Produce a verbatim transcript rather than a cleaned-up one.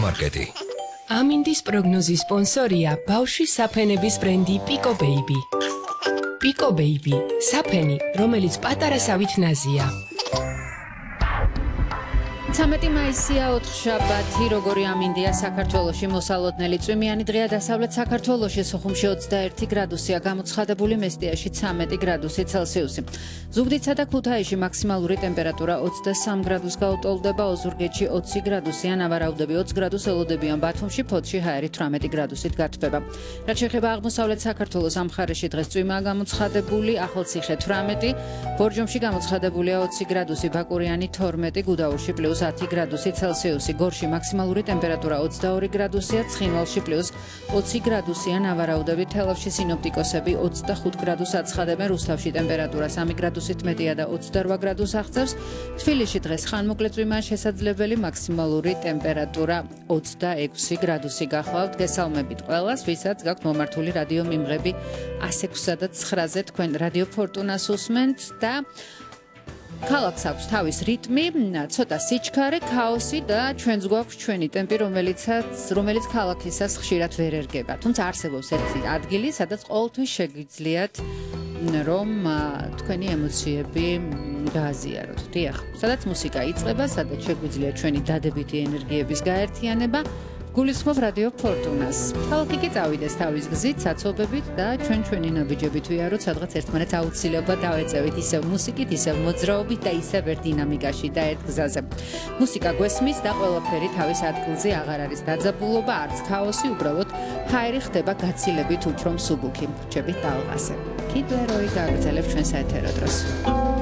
სუპერმარკეტი. ამინდის პროგნოზის სპონსორია ბავშვის საფენების ბრენდი Pico Baby. Pico Baby, საფენი, რომელიც პატარა სავით ნაზია. ცამეტი მაისია ოთხშაბათი, როგორი ამინდია საქართველოში მოსალოდნელი წვიმიანი დღეა დასავლეთ საქართველოში სოხუმში ოცდაერთი გრადუსია გამოცხადებული, მესტიაში ცამეტი გრადუსი ცელსიუსი. ზუგდიდსა და ქუთაისში მაქსიმალური ტემპერატურა ოცდასამ გრადუსს გაუტოლდება, ოზურგეთში ოცი გრადუსია, ნავარაუდები ოც გრადუსს ელოდებიან, ბათუმში, ფოთში, ჰაერი თვრამეტი გრადუსით გათბება. რაც შეეხება აღმოსავლეთ საქართველოს ამ მხარეში დღეს წვიმაა გამოცხადებული, ახალციხე თვრამეტი, ბორჯომში გამოცხადებულია ოცი გრადუსი, ბაკურიანი თორმეტი, გუდაურში პლუს ათი გრადუსი ცელსიუსი, გორში მაქსიმალური ტემპერატურა ოცდაორი გრადუსია, ცხინვალში პლუს ოცი გრადუსია, ნავარაუდები, თელავში სინოპტიკოსები ოცდახუთ გრადუსს აცხადებენ, რუსთავში ტემპერატურა სამი გრადუსით მეტია და ოცდარვა გრადუსს აღწევს, თბილისში დღეს ხანმოკლე წვიმაა შესაძლებელი, მაქსიმალური ტემპერატურა ოცდაექვსი გრადუსი გახლავთ. გესალმებით ყველას, ვისაც გაქვთ მომართული რადიო მიმღები ასექვსსა და ცხრაზე, თქვენ რადიო ფორტუნას უსმენთ და ქალაქს აქვს თავის რიტმი, ცოტა სიჩქარე, ქაოსი და ჩვენს გვაქვს ჩვენი ტემპი, რომელიცაც რომელიც ქალაქისას ხშირად ვერ ერგება. თუმცა არსებობს ერთი ადგილი, სადაც ყოველთვის შეგვიძლიათ რომ თქვენი ემოციები გააზიაროთ. დიახ, სადაც მუსიკა იწყება, სადაც შეგვიძლია ჩვენი დადებითი ენერგიების გაერთიანება. გულისხმობ რადიო ფორტუნას. ქალაქი კი წავიდეს თავის გზით, საცობებით და ჩვენ ჩვენი ნაბიჯებით ვიაროთ, სადღაც ერთმანეთს აუცილებლად დავეწევით ისევ მუსიკით, ისევ მოძრაობით და ისევ ერთ დინამიკაში და ერთ გზაზე. მუსიკა გვესმის და ყველაფერი თავის ადგილზე, აღარ არის დაძაბულობა, არც ქაოსი, უბრალოდ ჰაერი ხდება გაცილებით უფრო მსუბუქი. რჩებით ტალღაზე. კიდევ როი გაგრძელებ ჩვენ საეთერო დროს.